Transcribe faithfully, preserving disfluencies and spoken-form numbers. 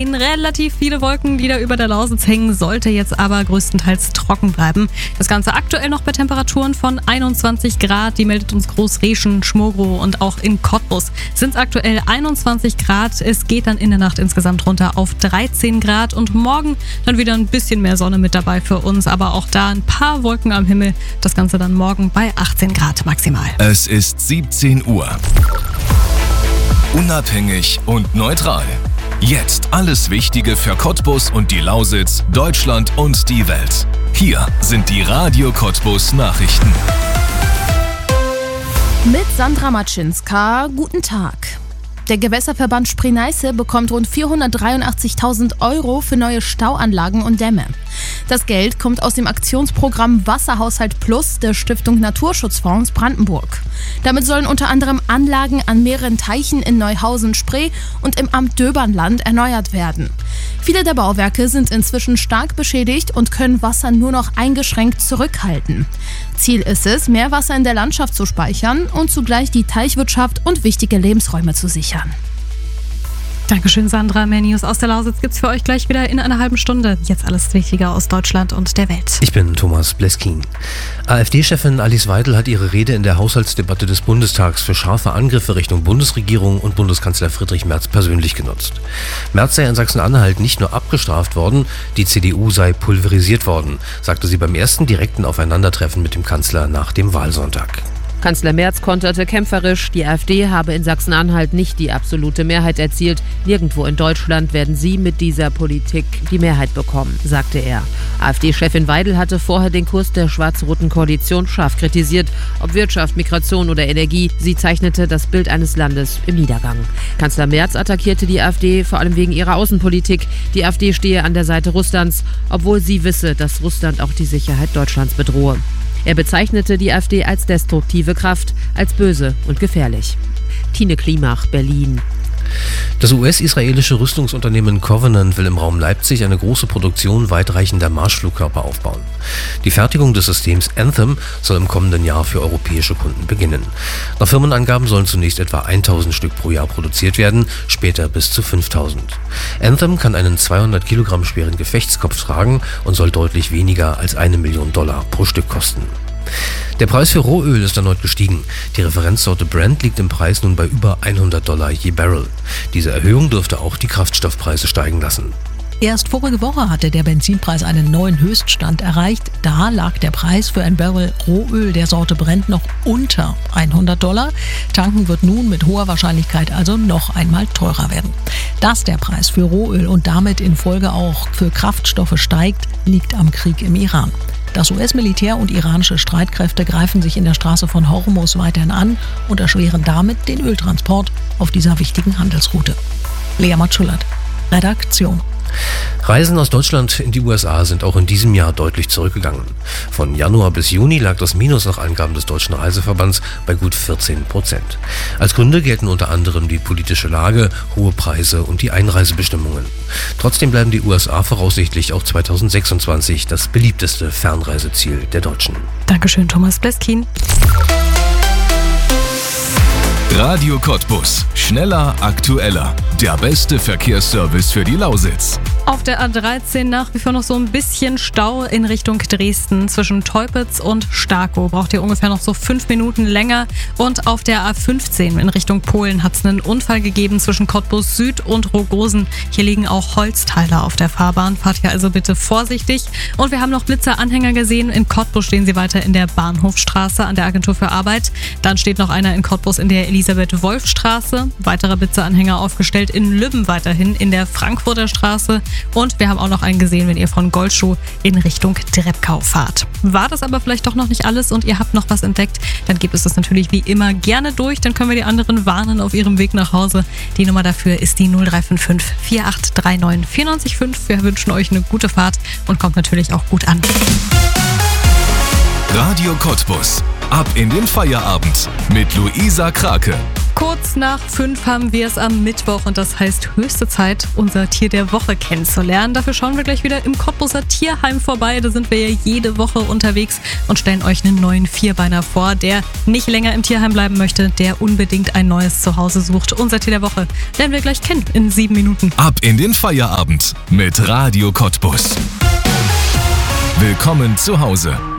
weiterhin relativ viele Wolken, die da über der Lausitz hängen, sollte jetzt aber größtenteils trocken bleiben. Das Ganze aktuell noch bei Temperaturen von einundzwanzig Grad, die meldet uns Großreschen, Schmorgrow und auch in Cottbus sind es aktuell einundzwanzig Grad. Es geht dann in der Nacht insgesamt runter auf dreizehn Grad und morgen dann wieder ein bisschen mehr Sonne mit dabei für uns, aber auch da ein paar Wolken am Himmel. Das Ganze dann morgen bei achtzehn Grad maximal. Es ist siebzehn Uhr. Unabhängig und neutral. Jetzt alles Wichtige für Cottbus und die Lausitz, Deutschland und die Welt. Hier sind die Radio Cottbus Nachrichten. Mit Sandra Matschinska, guten Tag. Der Gewässerverband Spree-Neiße bekommt rund vierhundertdreiundachtzigtausend Euro für neue Stauanlagen und Dämme. Das Geld kommt aus dem Aktionsprogramm Wasserhaushalt Plus der Stiftung Naturschutzfonds Brandenburg. Damit sollen unter anderem Anlagen an mehreren Teichen in Neuhausen-Spree und im Amt Döbernland erneuert werden. Viele der Bauwerke sind inzwischen stark beschädigt und können Wasser nur noch eingeschränkt zurückhalten. Ziel ist es, mehr Wasser in der Landschaft zu speichern und zugleich die Teichwirtschaft und wichtige Lebensräume zu sichern. Dankeschön, Sandra. Mehr News aus der Lausitz gibt's für euch gleich wieder in einer halben Stunde. Jetzt alles Wichtige aus Deutschland und der Welt. Ich bin Thomas Bleskin. AfD-Chefin Alice Weidel hat ihre Rede in der Haushaltsdebatte des Bundestags für scharfe Angriffe Richtung Bundesregierung und Bundeskanzler Friedrich Merz persönlich genutzt. Merz sei in Sachsen-Anhalt nicht nur abgestraft worden, die C D U sei pulverisiert worden, sagte sie beim ersten direkten Aufeinandertreffen mit dem Kanzler nach dem Wahlsonntag. Kanzler Merz konterte kämpferisch, die AfD habe in Sachsen-Anhalt nicht die absolute Mehrheit erzielt. Nirgendwo in Deutschland werden sie mit dieser Politik die Mehrheit bekommen, sagte er. AfD-Chefin Weidel hatte vorher den Kurs der schwarz-roten Koalition scharf kritisiert. Ob Wirtschaft, Migration oder Energie, sie zeichnete das Bild eines Landes im Niedergang. Kanzler Merz attackierte die AfD vor allem wegen ihrer Außenpolitik. Die AfD stehe an der Seite Russlands, obwohl sie wisse, dass Russland auch die Sicherheit Deutschlands bedrohe. Er bezeichnete die AfD als destruktive Kraft, als böse und gefährlich. Tine Klimach, Berlin. Das U S-israelische Rüstungsunternehmen Covenant will im Raum Leipzig eine große Produktion weitreichender Marschflugkörper aufbauen. Die Fertigung des Systems Anthem soll im kommenden Jahr für europäische Kunden beginnen. Nach Firmenangaben sollen zunächst etwa tausend Stück pro Jahr produziert werden, später bis zu fünftausend. Anthem kann einen zweihundert Kilogramm schweren Gefechtskopf tragen und soll deutlich weniger als eine Million Dollar pro Stück kosten. Der Preis für Rohöl ist erneut gestiegen. Die Referenzsorte Brent liegt im Preis nun bei über hundert Dollar je Barrel. Diese Erhöhung dürfte auch die Kraftstoffpreise steigen lassen. Erst vorige Woche hatte der Benzinpreis einen neuen Höchststand erreicht. Da lag der Preis für ein Barrel Rohöl der Sorte Brent noch unter hundert Dollar. Tanken wird nun mit hoher Wahrscheinlichkeit also noch einmal teurer werden. Dass der Preis für Rohöl und damit in Folge auch für Kraftstoffe steigt, liegt am Krieg im Iran. Das U S-Militär und iranische Streitkräfte greifen sich in der Straße von Hormuz weiterhin an und erschweren damit den Öltransport auf dieser wichtigen Handelsroute. Lea Matschulat, Redaktion. Reisen aus Deutschland in die U S A sind auch in diesem Jahr deutlich zurückgegangen. Von Januar bis Juni lag das Minus nach Angaben des Deutschen Reiseverbands bei gut vierzehn Prozent. Als Gründe gelten unter anderem die politische Lage, hohe Preise und die Einreisebestimmungen. Trotzdem bleiben die U S A voraussichtlich auch zweitausendsechsundzwanzig das beliebteste Fernreiseziel der Deutschen. Dankeschön, Thomas Bleskin. Radio Cottbus. Schneller, aktueller. Der beste Verkehrsservice für die Lausitz. Auf der A dreizehn nach wie vor noch so ein bisschen Stau in Richtung Dresden. Zwischen Teupitz und Starkow braucht ihr ungefähr noch so fünf Minuten länger. Und auf der A fünfzehn in Richtung Polen hat es einen Unfall gegeben zwischen Cottbus Süd und Rogosen. Hier liegen auch Holzteile auf der Fahrbahn. Fahrt hier also bitte vorsichtig. Und wir haben noch Blitzeranhänger gesehen. In Cottbus stehen sie weiter in der Bahnhofstraße an der Agentur für Arbeit. Dann steht noch einer in Cottbus in der Elisabeth-Wolf-Straße. Weiterer Blitzeranhänger aufgestellt in Lübben weiterhin in der Frankfurter Straße. Und wir haben auch noch einen gesehen, wenn ihr von Goldschuh in Richtung Dreppkau fahrt. War das aber vielleicht doch noch nicht alles und ihr habt noch was entdeckt, dann gebt es das natürlich wie immer gerne durch. Dann können wir die anderen warnen auf ihrem Weg nach Hause. Die Nummer dafür ist die null drei fünf fünf, vier acht drei neun, vier neun fünf. Wir wünschen euch eine gute Fahrt und kommt natürlich auch gut an. Radio Cottbus. Ab in den Feierabend mit Luisa Krake. Kurz nach fünf haben wir es am Mittwoch und das heißt höchste Zeit, unser Tier der Woche kennenzulernen. Dafür schauen wir gleich wieder im Cottbuser Tierheim vorbei. Da sind wir ja jede Woche unterwegs und stellen euch einen neuen Vierbeiner vor, der nicht länger im Tierheim bleiben möchte, der unbedingt ein neues Zuhause sucht. Unser Tier der Woche lernen wir gleich kennen in sieben Minuten. Ab in den Feierabend mit Radio Cottbus. Willkommen zu Hause.